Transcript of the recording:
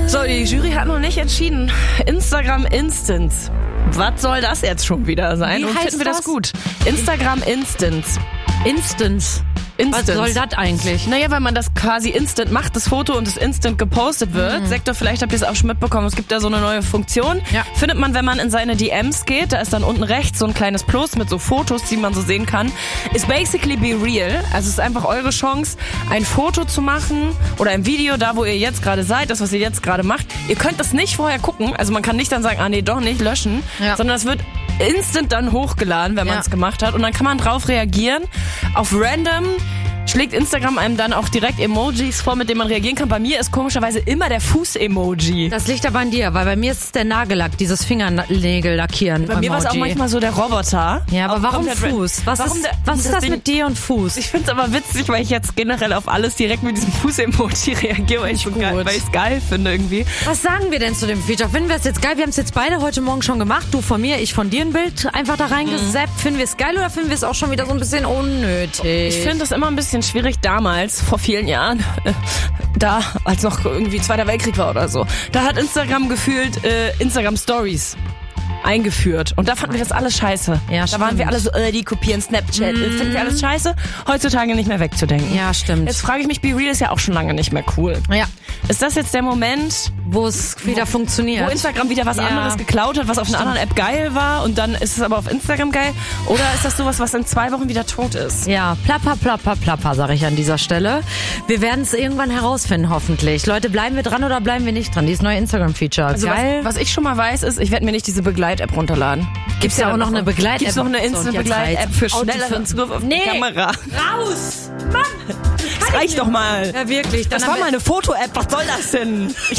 So, die Jury hat noch nicht entschieden. Instagram Instants. Was soll das jetzt schon wieder sein? Wie Und heißt finden wir das das? gut? Instagram Instants. Instance. Was soll das eigentlich? Naja, weil man das quasi instant macht, das Foto, und es instant gepostet wird. Sektor, vielleicht habt ihr es auch schon mitbekommen, es gibt da so eine neue Funktion. Ja. Findet man, wenn man in seine DMs geht, da ist dann unten rechts so ein kleines Plus mit so Fotos, die man so sehen kann. Ist basically be real. Also es ist einfach eure Chance, ein Foto zu machen oder ein Video, da wo ihr jetzt gerade seid, das, was ihr jetzt gerade macht. Ihr könnt das nicht vorher gucken, also man kann nicht dann sagen, nee, doch nicht, löschen, sondern es wird instant dann hochgeladen, wenn man es gemacht hat, und dann kann man drauf reagieren. Auf random schlägt Instagram einem dann auch direkt Emojis vor, mit denen man reagieren kann. Bei mir ist komischerweise immer der Fuß-Emoji. Das liegt aber an dir, weil bei mir ist es der Nagellack, dieses Fingernägel lackieren. Bei mir war es auch manchmal so der Roboter. Ja, aber Auch warum komplett Fuß? Was ist das Ding? mit dir und Fuß? Ich find's aber witzig, weil ich jetzt generell auf alles direkt mit diesem Fuß-Emoji reagiere, weil ich es geil finde irgendwie. Was sagen wir denn zu dem Feature? Finden wir es jetzt geil? Wir haben es jetzt beide heute Morgen schon gemacht. Du von mir, ich von dir ein Bild einfach da reingesappt. Finden wir es geil oder finden wir es auch schon wieder so ein bisschen unnötig? Ich finde es immer ein bisschen schwierig damals, vor vielen Jahren, da, als noch irgendwie Zweiter Weltkrieg war oder so. Da hat Instagram gefühlt Instagram Stories eingeführt. Und da fanden wir das alles scheiße. Ja, da waren wir alle so, die kopieren Snapchat, finden wir alles scheiße. Heutzutage nicht mehr wegzudenken. Ja, stimmt. Jetzt frage ich mich, Be Real ist ja auch schon lange nicht mehr cool. Ja. Ist das jetzt der Moment, Wo es wieder funktioniert? wo Instagram wieder was anderes geklaut hat, was auf einer anderen App geil war, und dann ist es aber auf Instagram geil? Oder ist das sowas, was in 2 Wochen wieder tot ist? Ja, plapper, plapper, plapper, sage ich an dieser Stelle. Wir werden es irgendwann herausfinden, hoffentlich. Leute, bleiben wir dran oder bleiben wir nicht dran? Dieses neue Instagram-Feature. Also geil. was ich schon mal weiß, ist, ich werde mir nicht diese Begleit-App runterladen. Gibt's ja auch noch eine Begleit-App? Gibt's noch eine Instant-Begleit-App für schnelleren Zugriff auf die Kamera? Raus! Mann! Das reicht doch mal. Ja, wirklich. Das war mal eine Foto-App. Was soll das denn? Ich